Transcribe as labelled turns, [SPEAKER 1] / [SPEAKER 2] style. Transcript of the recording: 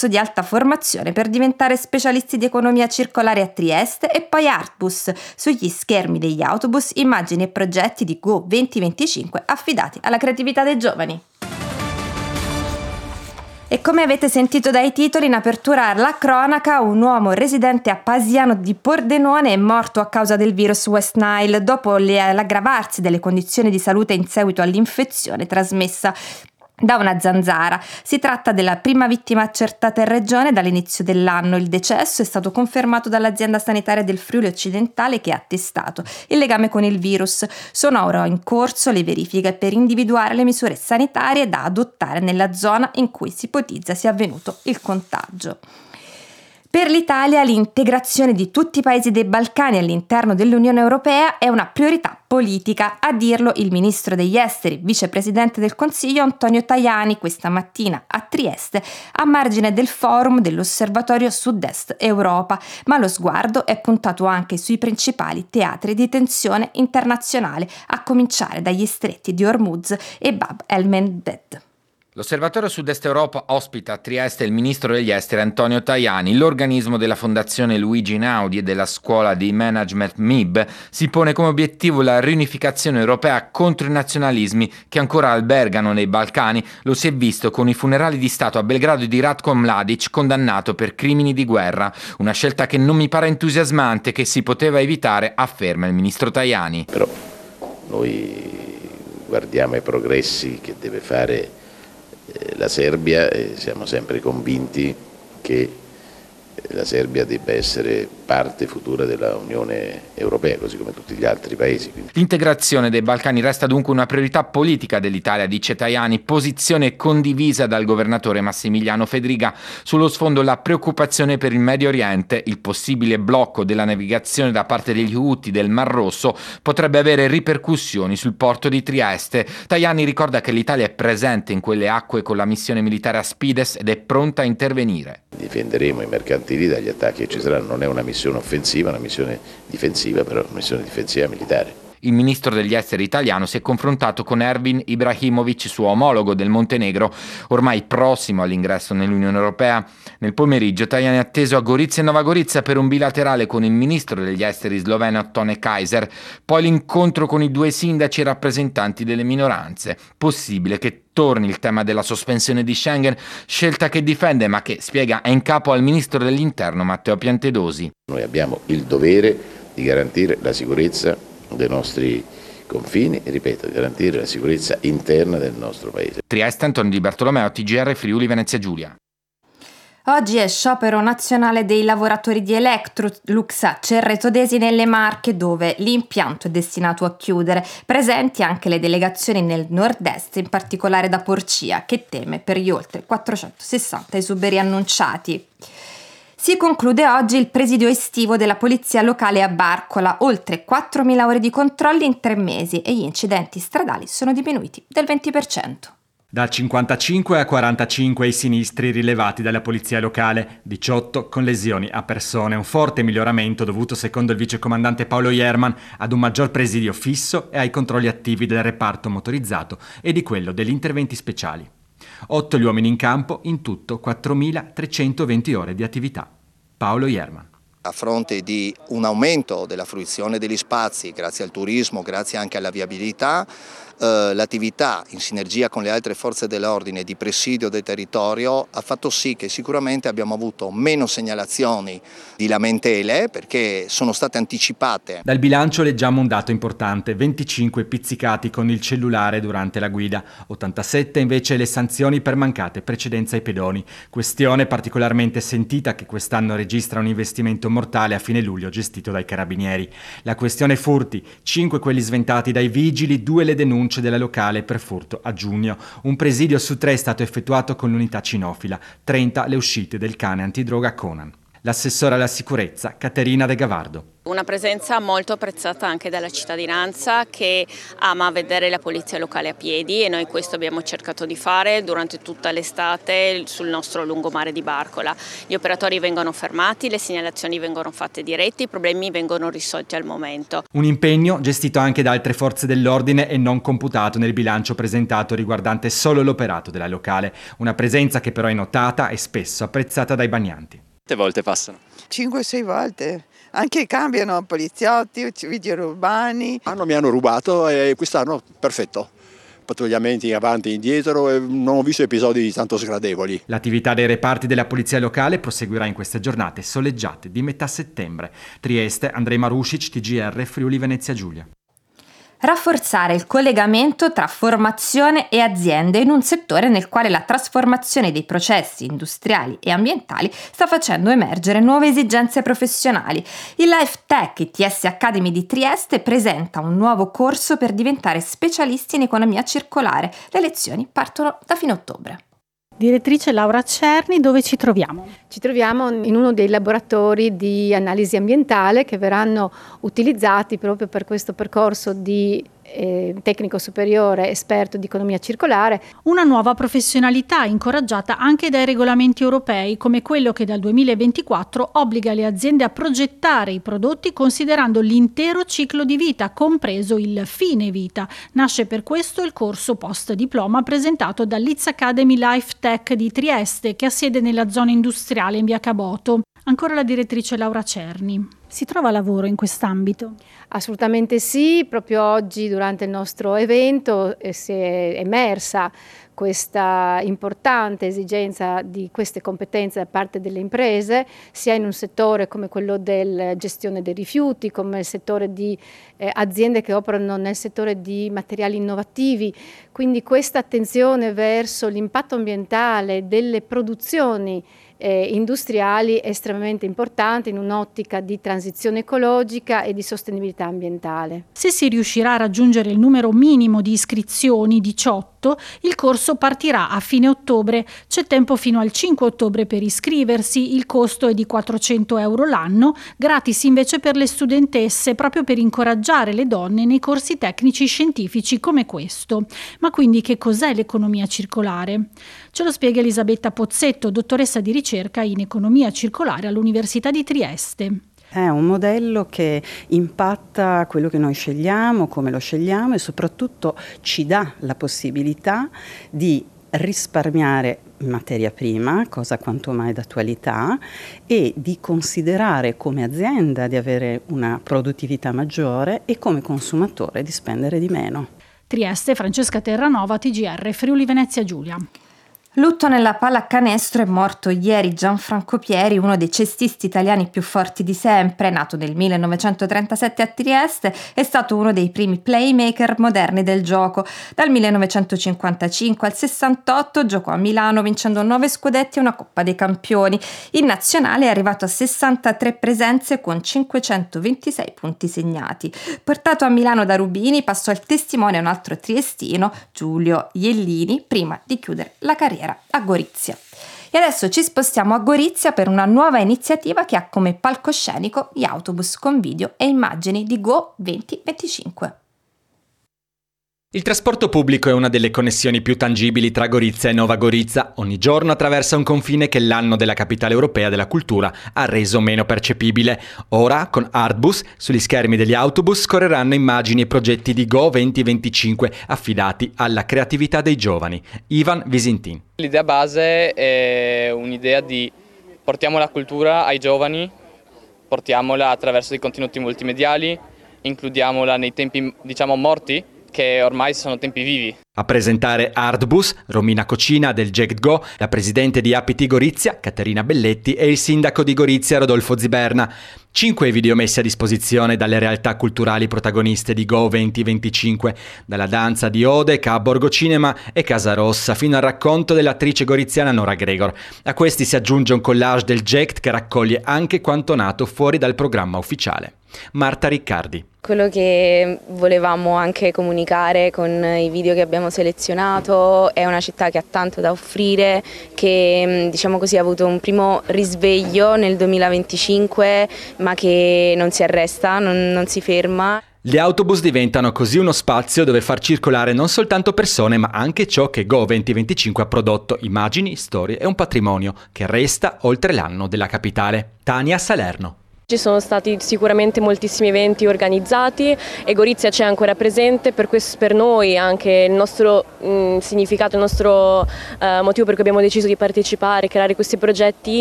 [SPEAKER 1] corso di alta formazione per diventare specialisti di economia circolare a Trieste e poi Artbus, sugli schermi degli autobus, immagini e progetti di Go 2025 affidati alla creatività dei giovani. E come avete sentito dai titoli, in apertura alla cronaca, un uomo residente a Pasiano di Pordenone è morto a causa del virus West Nile dopo l'aggravarsi delle condizioni di salute in seguito all'infezione trasmessa da una zanzara. Si tratta della prima vittima accertata in regione dall'inizio dell'anno. Il decesso è stato confermato dall'azienda sanitaria del Friuli Occidentale, che ha attestato il legame con il virus. Sono ora in corso le verifiche per individuare le misure sanitarie da adottare nella zona in cui si ipotizza sia avvenuto il contagio. Per l'Italia l'integrazione di tutti i paesi dei Balcani all'interno dell'Unione Europea è una priorità politica, a dirlo il ministro degli esteri, vicepresidente del Consiglio Antonio Tajani, questa mattina a Trieste, a margine del forum dell'Osservatorio Sud-Est Europa, ma lo sguardo è puntato anche sui principali teatri di tensione internazionale, a cominciare dagli stretti di Hormuz e Bab el-Mandeb.
[SPEAKER 2] L'Osservatorio Sud-Est Europa ospita a Trieste il ministro degli esteri Antonio Tajani. L'organismo della Fondazione Luigi Einaudi e della scuola di management MIB si pone come obiettivo la riunificazione europea contro i nazionalismi che ancora albergano nei Balcani. Lo si è visto con i funerali di Stato a Belgrado di Ratko Mladic, condannato per crimini di guerra. Una scelta che non mi pare entusiasmante, che si poteva evitare, afferma il ministro Tajani.
[SPEAKER 3] Però noi guardiamo ai progressi che deve fare la Serbia e siamo sempre convinti che la Serbia debba essere parte futura della Unione Europea, così come tutti gli altri paesi.
[SPEAKER 2] L'integrazione dei Balcani resta dunque una priorità politica dell'Italia, dice Tajani, posizione condivisa dal governatore Massimiliano Fedriga. Sullo sfondo la preoccupazione per il Medio Oriente, il possibile blocco della navigazione da parte degli Houthi del Mar Rosso potrebbe avere ripercussioni sul porto di Trieste. Tajani ricorda che l'Italia è presente in quelle acque con la missione militare Aspides ed è pronta a intervenire.
[SPEAKER 3] Difenderemo i mercantili dagli attacchi che ci saranno, non è una missione offensiva, una missione difensiva, però una missione difensiva militare.
[SPEAKER 2] Il ministro degli esteri italiano si è confrontato con Ervin Ibrahimovic, suo omologo del Montenegro, ormai prossimo all'ingresso nell'Unione Europea. Nel pomeriggio Tajani è atteso a Gorizia e Nova Gorizia per un bilaterale con il ministro degli esteri sloveno Tone Kaiser, poi l'incontro con i due sindaci e rappresentanti delle minoranze. Possibile che torni il tema della sospensione di Schengen, scelta che difende ma che, spiega, è in capo al ministro dell'Interno Matteo Piantedosi.
[SPEAKER 3] Noi abbiamo il dovere di garantire la sicurezza dei nostri confini e, ripeto, di garantire la sicurezza interna del nostro paese.
[SPEAKER 2] Trieste, Antonio Di Bartolomeo, TGR Friuli Venezia Giulia.
[SPEAKER 1] Oggi è sciopero nazionale dei lavoratori di Electrolux a Cerretodesi nelle Marche, dove l'impianto è destinato a chiudere. Presenti anche le delegazioni nel nord-est, in particolare da Porcia, che teme per gli oltre 460 esuberi annunciati. Si conclude oggi il presidio estivo della polizia locale a Barcola, oltre 4.000 ore di controlli in 3 mesi e gli incidenti stradali sono diminuiti del 20%.
[SPEAKER 4] Da 55 a 45 i sinistri rilevati dalla polizia locale, 18 con lesioni a persone, un forte miglioramento dovuto, secondo il vicecomandante Paolo Ierman, ad un maggior presidio fisso e ai controlli attivi del reparto motorizzato e di quello degli interventi speciali. 8 gli uomini in campo, in tutto 4.320 ore di attività. Paolo Ierman.
[SPEAKER 5] A fronte di un aumento della fruizione degli spazi grazie al turismo, grazie anche alla viabilità, l'attività in sinergia con le altre forze dell'ordine di presidio del territorio ha fatto sì che sicuramente abbiamo avuto meno segnalazioni di lamentele perché sono state anticipate.
[SPEAKER 4] Dal bilancio leggiamo un dato importante: 25 pizzicati con il cellulare durante la guida, 87 invece le sanzioni per mancate precedenze ai pedoni. Questione particolarmente sentita che quest'anno registra un investimento mortale a fine luglio gestito dai carabinieri. La questione furti: 5 quelli sventati dai vigili, 2 le denunce della locale per furto a giugno. Un presidio su 3 è stato effettuato con l'unità cinofila, 30 le uscite del cane antidroga Conan. L'assessore alla sicurezza Caterina De Gavardo.
[SPEAKER 6] Una presenza molto apprezzata anche dalla cittadinanza che ama vedere la polizia locale a piedi, e noi questo abbiamo cercato di fare durante tutta l'estate sul nostro lungomare di Barcola. Gli operatori vengono fermati, le segnalazioni vengono fatte dirette, i problemi vengono risolti al momento.
[SPEAKER 4] Un impegno gestito anche da altre forze dell'ordine e non computato nel bilancio presentato riguardante solo l'operato della locale. Una presenza che però è notata e spesso apprezzata dai bagnanti.
[SPEAKER 7] Quante volte passano?
[SPEAKER 8] 5-6 volte. Anche cambiano poliziotti, vigili urbani.
[SPEAKER 7] Mi hanno rubato e quest'anno perfetto. Pattugliamenti avanti e indietro e non ho visto episodi tanto sgradevoli.
[SPEAKER 4] L'attività dei reparti della polizia locale proseguirà in queste giornate soleggiate di metà settembre. Trieste, Andrej Marušić, TGR, Friuli Venezia Giulia.
[SPEAKER 1] Rafforzare il collegamento tra formazione e aziende in un settore nel quale la trasformazione dei processi industriali e ambientali sta facendo emergere nuove esigenze professionali. Il Life Tech ITS Academy di Trieste presenta un nuovo corso per diventare specialisti in economia circolare. Le lezioni partono da fine ottobre.
[SPEAKER 9] Direttrice Laura Cerni, dove ci troviamo?
[SPEAKER 10] Ci troviamo in uno dei laboratori di analisi ambientale che verranno utilizzati proprio per questo percorso di tecnico superiore esperto di economia circolare.
[SPEAKER 9] Una nuova professionalità incoraggiata anche dai regolamenti europei, come quello che dal 2024 obbliga le aziende a progettare i prodotti considerando l'intero ciclo di vita, compreso il fine vita. Nasce per questo il corso post diploma presentato dall'ITS Academy Life Tech di Trieste, che ha sede nella zona industriale in via Caboto. Ancora la direttrice Laura Cerni. Si trova lavoro in quest'ambito?
[SPEAKER 10] Assolutamente sì, proprio oggi durante il nostro evento si è emersa questa importante esigenza di queste competenze da parte delle imprese, sia in un settore come quello della gestione dei rifiuti, come il settore di aziende che operano nel settore di materiali innovativi. Quindi questa attenzione verso l'impatto ambientale delle produzioni industriali è estremamente importante in un'ottica di transizione ecologica e di sostenibilità ambientale.
[SPEAKER 9] Se si riuscirà a raggiungere il numero minimo di iscrizioni, 18, il corso partirà a fine ottobre. C'è tempo fino al 5 ottobre per iscriversi, il costo è di 400 euro l'anno, gratis invece per le studentesse, proprio per incoraggiare le donne nei corsi tecnici scientifici come questo. Ma quindi che cos'è l'economia circolare? Ce lo spiega Elisabetta Pozzetto, dottoressa di ricerca in economia circolare all'Università di Trieste.
[SPEAKER 11] È un modello che impatta quello che noi scegliamo, come lo scegliamo, e soprattutto ci dà la possibilità di risparmiare materia prima, cosa quanto mai d'attualità, e di considerare come azienda di avere una produttività maggiore e come consumatore di spendere di meno.
[SPEAKER 9] Trieste, Francesca Terranova, TGR, Friuli Venezia Giulia.
[SPEAKER 1] Lutto nella pallacanestro. È morto ieri Gianfranco Pieri, uno dei cestisti italiani più forti di sempre. Nato nel 1937 a Trieste, è stato uno dei primi playmaker moderni del gioco. Dal 1955 al 68 giocò a Milano vincendo 9 scudetti e una Coppa dei Campioni. In nazionale è arrivato a 63 presenze con 526 punti segnati. Portato a Milano da Rubini, passò il testimone a un altro triestino, Giulio Iellini, prima di chiudere la carriera a Gorizia. E adesso ci spostiamo a Gorizia per una nuova iniziativa che ha come palcoscenico gli autobus con video e immagini di Go 2025.
[SPEAKER 4] Il trasporto pubblico è una delle connessioni più tangibili tra Gorizia e Nova Gorica. Ogni giorno attraversa un confine che l'anno della capitale europea della cultura ha reso meno percepibile. Ora, con Artbus, sugli schermi degli autobus scorreranno immagini e progetti di Go 2025 affidati alla creatività dei giovani. Ivan Visintin.
[SPEAKER 12] L'idea base è un'idea di portiamo la cultura ai giovani, portiamola attraverso dei contenuti multimediali, includiamola nei tempi, morti, che ormai sono tempi vivi.
[SPEAKER 4] A presentare Artbus, Romina Cocina del Jagged Go, la presidente di APT Gorizia, Caterina Belletti, e il sindaco di Gorizia, Rodolfo Ziberna. 5 video messi a disposizione dalle realtà culturali protagoniste di Go 2025, dalla danza di Odek a Borgo Cinema e Casa Rossa, fino al racconto dell'attrice goriziana Nora Gregor. A questi si aggiunge un collage del GECT che raccoglie anche quanto nato fuori dal programma ufficiale. Marta Riccardi.
[SPEAKER 13] Quello che volevamo anche comunicare con i video che abbiamo selezionato è una città che ha tanto da offrire, che diciamo così ha avuto un primo risveglio nel 2025 ma che non si arresta, non si ferma.
[SPEAKER 4] Gli autobus diventano così uno spazio dove far circolare non soltanto persone ma anche ciò che Go 2025 ha prodotto, immagini, storie e un patrimonio che resta oltre l'anno della capitale. Tania Salerno.
[SPEAKER 14] Ci sono stati sicuramente moltissimi eventi organizzati e Gorizia c'è ancora presente, per noi anche il nostro significato, il nostro motivo per cui abbiamo deciso di partecipare, creare questi progetti